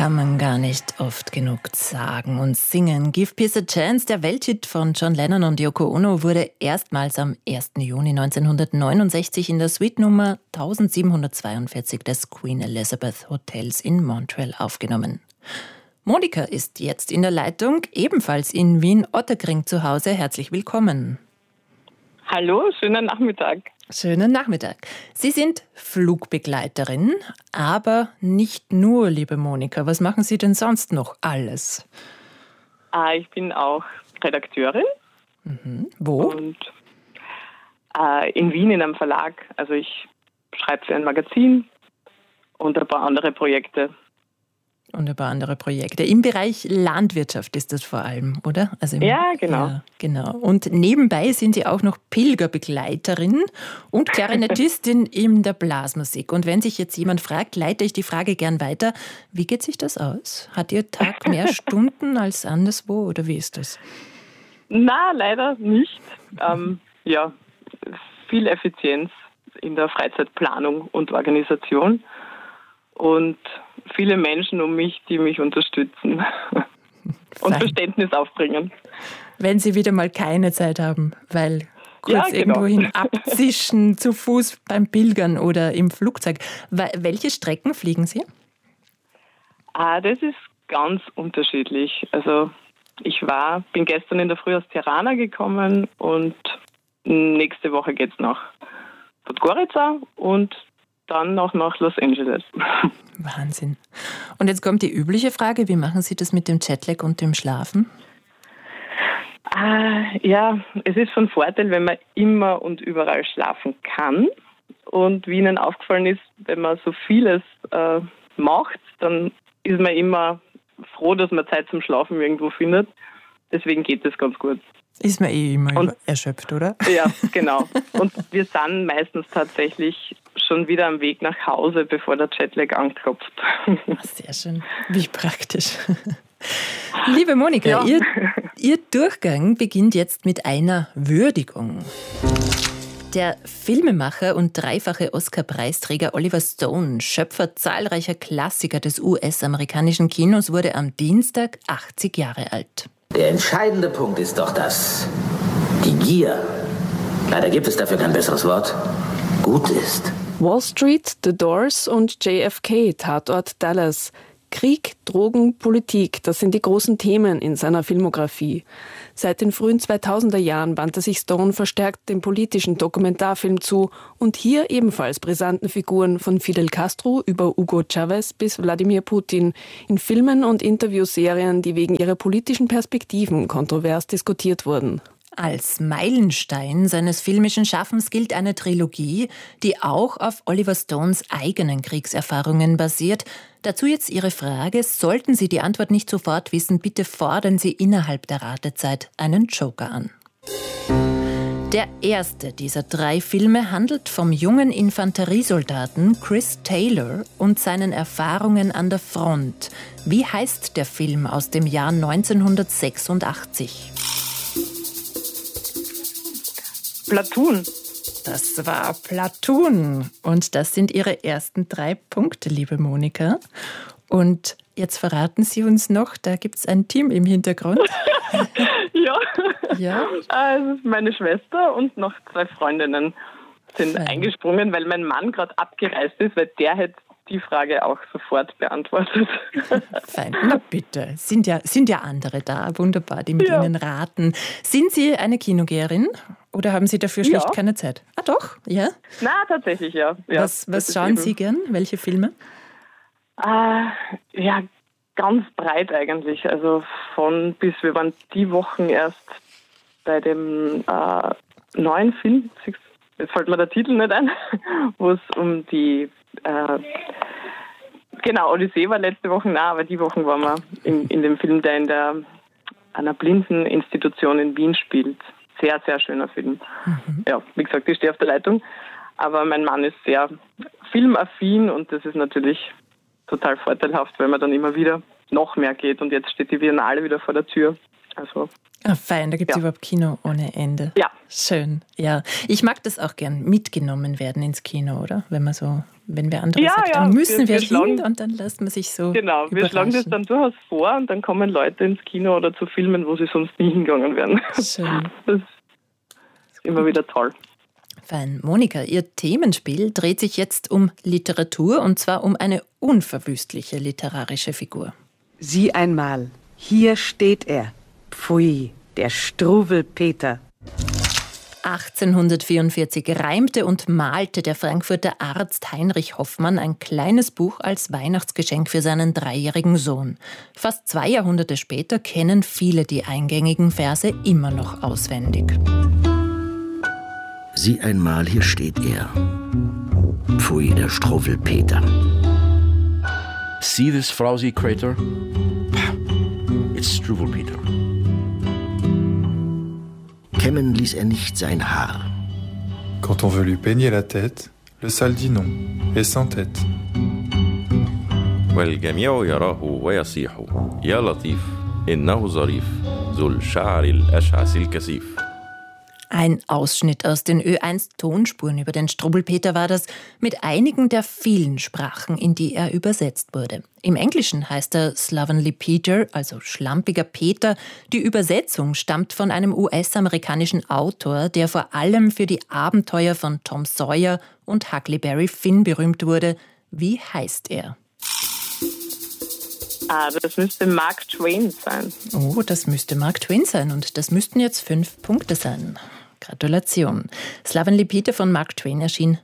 kann man gar nicht oft genug sagen und singen. Give Peace a Chance, der Welthit von John Lennon und Yoko Ono, wurde erstmals am 1. Juni 1969 in der Suite Nummer 1742 des Queen Elizabeth Hotels in Montreal aufgenommen. Monika ist jetzt in der Leitung, ebenfalls in Wien-Ottakring zu Hause. Herzlich willkommen. Hallo, schönen Nachmittag. Schönen Nachmittag. Sie sind Flugbegleiterin, aber nicht nur, liebe Monika. Was machen Sie denn sonst noch alles? Ich bin auch Redakteurin. Wo? Und in Wien in einem Verlag. Also ich schreibe für ein Magazin und ein paar andere Projekte. Und ein paar andere Projekte. Im Bereich Landwirtschaft ist das vor allem, oder? Ja, genau. Ja, genau. Und nebenbei sind Sie auch noch Pilgerbegleiterin und Klarinettistin in der Blasmusik. Und wenn sich jetzt jemand fragt, leite ich die Frage gern weiter. Wie geht sich das aus? Hat Ihr Tag mehr Stunden als anderswo oder wie ist das? Na, leider nicht. Viel Effizienz in der Freizeitplanung und Organisation. Und viele Menschen um mich, die mich unterstützen und Verständnis aufbringen. Wenn Sie wieder mal keine Zeit haben, weil kurz irgendwohin abzischen, zu Fuß beim Pilgern oder im Flugzeug. Welche Strecken fliegen Sie? Das ist ganz unterschiedlich. Also bin gestern in der Früh aus Tirana gekommen und nächste Woche geht es nach Podgorica und dann noch nach Los Angeles. Wahnsinn. Und jetzt kommt die übliche Frage, wie machen Sie das mit dem Jetlag und dem Schlafen? Es ist von Vorteil, wenn man immer und überall schlafen kann. Und wie Ihnen aufgefallen ist, wenn man so vieles macht, dann ist man immer froh, dass man Zeit zum Schlafen irgendwo findet. Deswegen geht das ganz gut. Ist man immer erschöpft, oder? Ja, genau. Und wir sind meistens tatsächlich schon wieder am Weg nach Hause, bevor der Jetlag anklopft. Sehr schön. Wie praktisch. Liebe Monika, Ihr Durchgang beginnt jetzt mit einer Würdigung. Der Filmemacher und dreifache Oscar-Preisträger Oliver Stone, Schöpfer zahlreicher Klassiker des US-amerikanischen Kinos, wurde am Dienstag 80 Jahre alt. Der entscheidende Punkt ist doch das: die Gier, leider gibt es dafür kein besseres Wort, gut ist. Wall Street, The Doors und JFK, Tatort Dallas. Krieg, Drogen, Politik, das sind die großen Themen in seiner Filmografie. Seit den frühen 2000er Jahren wandte sich Stone verstärkt dem politischen Dokumentarfilm zu und hier ebenfalls brisanten Figuren von Fidel Castro über Hugo Chavez bis Wladimir Putin in Filmen und Interviewserien, die wegen ihrer politischen Perspektiven kontrovers diskutiert wurden. Als Meilenstein seines filmischen Schaffens gilt eine Trilogie, die auch auf Oliver Stones eigenen Kriegserfahrungen basiert. Dazu jetzt Ihre Frage: Sollten Sie die Antwort nicht sofort wissen, bitte fordern Sie innerhalb der Ratezeit einen Joker an. Der erste dieser 3 Filme handelt vom jungen Infanteriesoldaten Chris Taylor und seinen Erfahrungen an der Front. Wie heißt der Film aus dem Jahr 1986? Platoon. Das war Platoon. Und das sind Ihre ersten 3 Punkte, liebe Monika. Und jetzt verraten Sie uns noch, da gibt es ein Team im Hintergrund. Ja. Also meine Schwester und noch 2 Freundinnen sind eingesprungen, weil mein Mann gerade abgereist ist, weil der hätte die Frage auch sofort beantwortet. Fein, na bitte. Sind ja andere da, wunderbar, die mit Ihnen raten. Sind Sie eine Kinogeherin oder haben Sie dafür schlicht keine Zeit? Ah doch, ja? Na, tatsächlich, ja. Was schauen Sie gern? Welche Filme? Ganz breit eigentlich. Also von bis, wir waren die Wochen erst bei dem neuen Film, jetzt fällt mir der Titel nicht ein, wo es um die Odyssee war letzte Woche, aber die Wochen waren wir in dem Film, der in einer Blindeninstitution in Wien spielt. Sehr, sehr schöner Film. Ja, wie gesagt, ich stehe auf der Leitung, aber mein Mann ist sehr filmaffin und das ist natürlich total vorteilhaft, weil man dann immer wieder noch mehr geht und jetzt steht die Biennale wieder vor der Tür. Also fein, da gibt es überhaupt Kino ohne Ende. Ja. Schön, ja. Ich mag das auch gern, mitgenommen werden ins Kino, oder? Wenn man so wenn wer andere sagt, dann müssen wir hin und dann lässt man sich so Genau, wir schlagen das dann durchaus vor und dann kommen Leute ins Kino oder zu Filmen, wo sie sonst nie hingegangen wären. Schön. Das ist immer wieder toll. Fein. Monika, Ihr Themenspiel dreht sich jetzt um Literatur und zwar um eine unverwüstliche literarische Figur. Sieh einmal, hier steht er. Pfui, der Struwwelpeter. 1844 reimte und malte der Frankfurter Arzt Heinrich Hoffmann ein kleines Buch als Weihnachtsgeschenk für seinen 3-jährigen Sohn. Fast 2 Jahrhunderte später kennen viele die eingängigen Verse immer noch auswendig. Sieh einmal, hier steht er. Pfui, der Struwwelpeter. See this frowsy crater? It's Struwwelpeter. Kämmen ließ er nicht sein Haar. Quand on veut lui peigner la tête, le sale dit non, et sans tête. والجميع يراه ويصيح يا لطيف إنه ظريف ذو الشعر الأشعث الكثيف. Ein Ausschnitt aus den Ö1-Tonspuren über den Struwwelpeter war das, mit einigen der vielen Sprachen, in die er übersetzt wurde. Im Englischen heißt er Slovenly Peter, also schlampiger Peter. Die Übersetzung stammt von einem US-amerikanischen Autor, der vor allem für die Abenteuer von Tom Sawyer und Huckleberry Finn berühmt wurde. Wie heißt er? Das müsste Mark Twain sein. Oh, das müsste Mark Twain sein und das müssten jetzt 5 Punkte sein. Gratulation. Slovenly Peter von Mark Twain erschien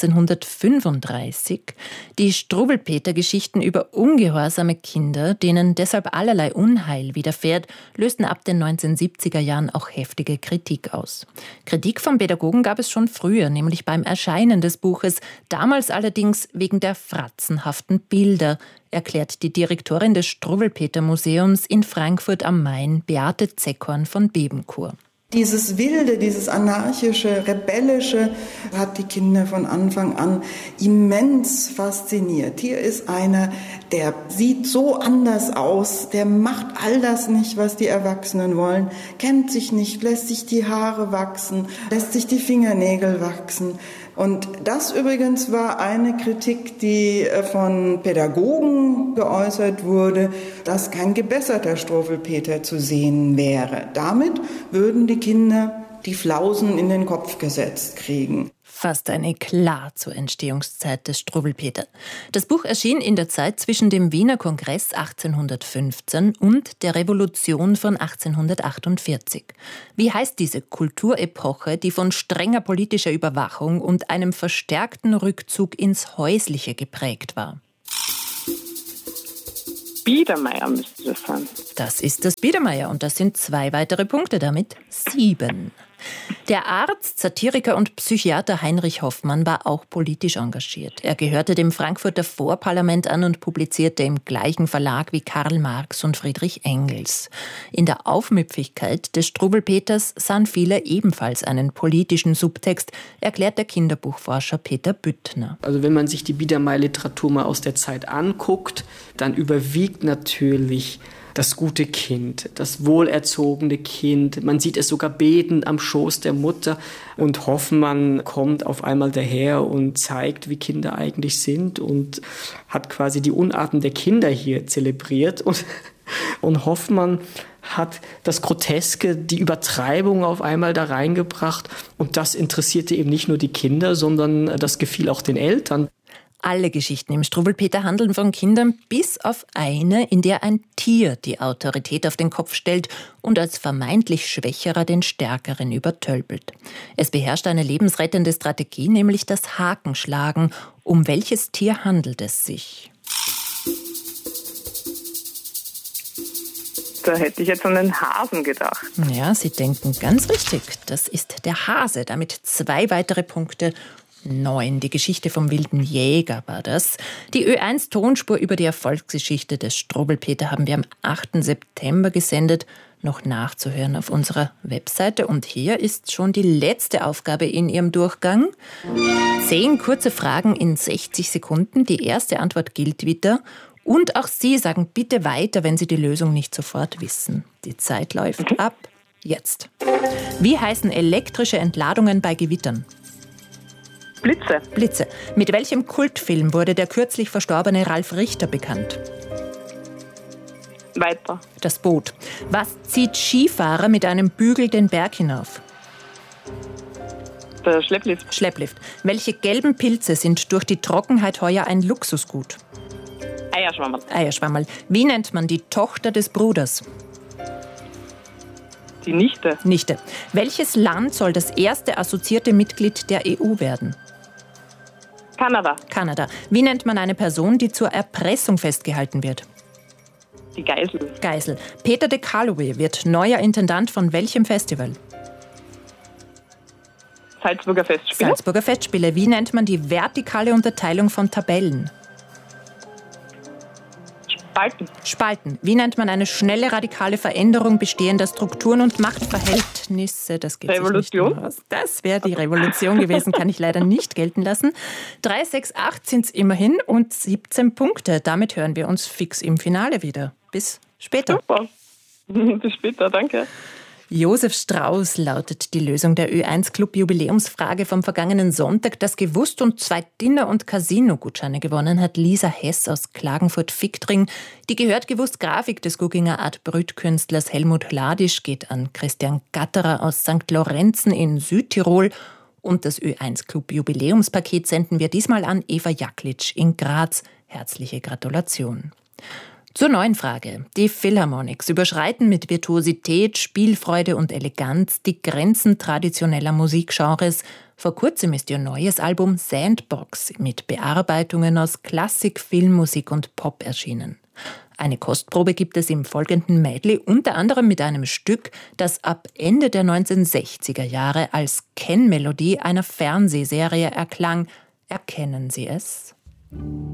1935. Die Struwwelpeter-Geschichten über ungehorsame Kinder, denen deshalb allerlei Unheil widerfährt, lösten ab den 1970er Jahren auch heftige Kritik aus. Kritik von Pädagogen gab es schon früher, nämlich beim Erscheinen des Buches, damals allerdings wegen der fratzenhaften Bilder, erklärt die Direktorin des Struwwelpeter-Museums in Frankfurt am Main, Beate Zeckhorn von Bebenkur. Dieses Wilde, dieses Anarchische, Rebellische hat die Kinder von Anfang an immens fasziniert. Hier ist einer, der sieht so anders aus, der macht all das nicht, was die Erwachsenen wollen, kämmt sich nicht, lässt sich die Haare wachsen, lässt sich die Fingernägel wachsen. Und das übrigens war eine Kritik, die von Pädagogen geäußert wurde, dass kein gebesserter Struwwelpeter zu sehen wäre. Damit würden die Kinder die Flausen in den Kopf gesetzt kriegen. Fast ein Eklat zur Entstehungszeit des Struwwelpeter. Das Buch erschien in der Zeit zwischen dem Wiener Kongress 1815 und der Revolution von 1848. Wie heißt diese Kulturepoche, die von strenger politischer Überwachung und einem verstärkten Rückzug ins Häusliche geprägt war? Biedermeier müsste das sein. Das ist das Biedermeier und das sind 2 weitere Punkte, damit 7. Der Arzt, Satiriker und Psychiater Heinrich Hoffmann war auch politisch engagiert. Er gehörte dem Frankfurter Vorparlament an und publizierte im gleichen Verlag wie Karl Marx und Friedrich Engels. In der Aufmüpfigkeit des Struwwelpeters sahen viele ebenfalls einen politischen Subtext, erklärt der Kinderbuchforscher Peter Büttner. Also wenn man sich die Biedermeier-Literatur mal aus der Zeit anguckt, dann überwiegt natürlich das gute Kind, das wohlerzogene Kind. Man sieht es sogar betend am Schoß der Mutter. Und Hoffmann kommt auf einmal daher und zeigt, wie Kinder eigentlich sind und hat quasi die Unarten der Kinder hier zelebriert. Und Hoffmann hat das Groteske, die Übertreibung auf einmal da reingebracht. Und das interessierte eben nicht nur die Kinder, sondern das gefiel auch den Eltern. Alle Geschichten im Struwwelpeter handeln von Kindern, bis auf eine, in der ein Tier die Autorität auf den Kopf stellt und als vermeintlich Schwächerer den Stärkeren übertölpelt. Es beherrscht eine lebensrettende Strategie, nämlich das Hakenschlagen. Um welches Tier handelt es sich? Da hätte ich jetzt an den Hasen gedacht. Ja, Sie denken ganz richtig. Das ist der Hase. Damit 2 weitere Punkte. 9. Die Geschichte vom wilden Jäger war das. Die Ö1-Tonspur über die Erfolgsgeschichte des Struwwelpeter haben wir am 8. September gesendet. Noch nachzuhören auf unserer Webseite. Und hier ist schon die letzte Aufgabe in Ihrem Durchgang. 10 kurze Fragen in 60 Sekunden. Die erste Antwort gilt wieder. Und auch Sie sagen bitte weiter, wenn Sie die Lösung nicht sofort wissen. Die Zeit läuft ab jetzt. Wie heißen elektrische Entladungen bei Gewittern? Blitze. Blitze. Mit welchem Kultfilm wurde der kürzlich verstorbene Ralf Richter bekannt? Weiter. Das Boot. Was zieht Skifahrer mit einem Bügel den Berg hinauf? Der Schlepplift. Schlepplift. Welche gelben Pilze sind durch die Trockenheit heuer ein Luxusgut? Eierschwammerl. Eierschwammerl. Wie nennt man die Tochter des Bruders? Die Nichte. Nichte. Welches Land soll das erste assoziierte Mitglied der EU werden? Kanada. Kanada. Wie nennt man eine Person, die zur Erpressung festgehalten wird? Die Geisel. Geisel. Peter de Calloway wird neuer Intendant von welchem Festival? Salzburger Festspiele. Salzburger Festspiele. Wie nennt man die vertikale Unterteilung von Tabellen? Spalten. Spalten. Wie nennt man eine schnelle radikale Veränderung bestehender Strukturen und Machtverhältnisse? Das geht Revolution. Sich nicht aus. Das wäre die Revolution gewesen, kann ich leider nicht gelten lassen. 3, 6, 8 sind es immerhin und 17 Punkte. Damit hören wir uns fix im Finale wieder. Bis später. Super. Bis später, danke. Josef Strauß lautet die Lösung der Ö1-Club-Jubiläumsfrage vom vergangenen Sonntag. Das gewusst und 2 Dinner- und Casino-Gutscheine gewonnen hat Lisa Hess aus Klagenfurt-Fichtring. Die gehört gewusst Grafik des Gugginger Art Brüt-Künstlers Helmut Ladisch geht an Christian Gatterer aus St. Lorenzen in Südtirol. Und das Ö1-Club-Jubiläumspaket senden wir diesmal an Eva Jaklitsch in Graz. Herzliche Gratulation. Zur neuen Frage. Die Philharmonics überschreiten mit Virtuosität, Spielfreude und Eleganz die Grenzen traditioneller Musikgenres. Vor kurzem ist ihr neues Album Sandbox mit Bearbeitungen aus Klassik, Filmmusik und Pop erschienen. Eine Kostprobe gibt es im folgenden Medley, unter anderem mit einem Stück, das ab Ende der 1960er Jahre als Kennmelodie einer Fernsehserie erklang. Erkennen Sie es?